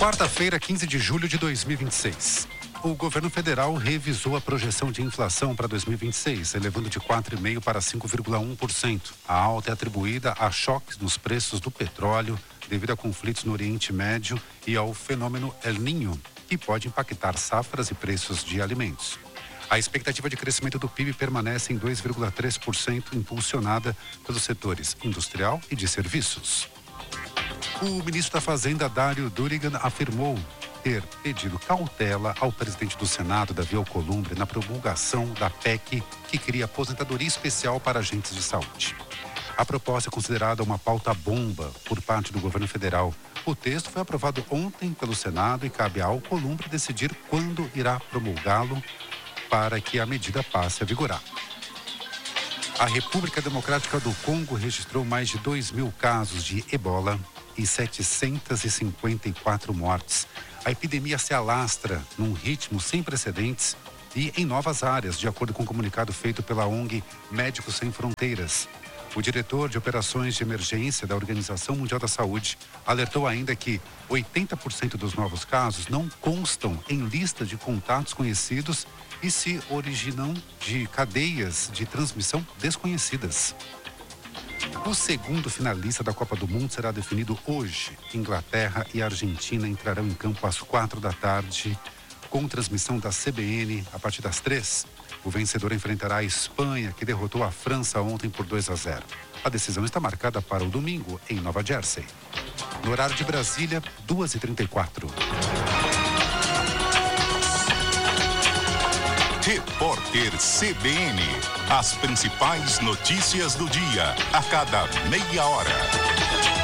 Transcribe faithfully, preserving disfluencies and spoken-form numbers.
Quarta-feira, quinze de julho de dois mil e vinte e seis. O governo federal revisou a projeção de inflação para dois mil e vinte e seis, elevando de quatro vírgula cinco por cento para cinco vírgula um por cento. A alta é atribuída a choques nos preços do petróleo, devido a conflitos no Oriente Médio e ao fenômeno El Niño, que pode impactar safras e preços de alimentos. A expectativa de crescimento do P I B permanece em dois vírgula três por cento, impulsionada pelos setores industrial e de serviços. O ministro da Fazenda, Dário Durigan, afirmou ter pedido cautela ao presidente do Senado, Davi Alcolumbre, na promulgação da P E C que cria aposentadoria especial para agentes de saúde. A proposta é considerada uma pauta-bomba por parte do governo federal. O texto foi aprovado ontem pelo Senado e cabe a Alcolumbre decidir quando irá promulgá-lo para que a medida passe a vigorar. A República Democrática do Congo registrou mais de dois mil casos de ebola e setecentas e cinquenta e quatro mortes. A epidemia se alastra num ritmo sem precedentes e em novas áreas, de acordo com um comunicado feito pela O N G Médicos Sem Fronteiras. O diretor de operações de emergência da Organização Mundial da Saúde alertou ainda que oitenta por cento dos novos casos não constam em lista de contatos conhecidos e se originam de cadeias de transmissão desconhecidas. O segundo finalista da Copa do Mundo será definido hoje. Inglaterra e Argentina entrarão em campo às quatro da tarde, com transmissão da C B N a partir das três. O vencedor enfrentará a Espanha, que derrotou a França ontem por dois a zero. A decisão está marcada para o domingo, em Nova Jersey. No horário de Brasília, duas e trinta e quatro. Repórter C B N. As principais notícias do dia, a cada meia hora.